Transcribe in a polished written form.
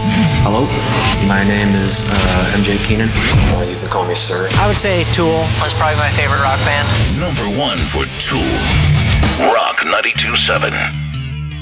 Hello, my name is MJ Keenan. You can call me Sir. I would say Tool was probably my favorite rock band. Number one for Tool. Rock 92.7.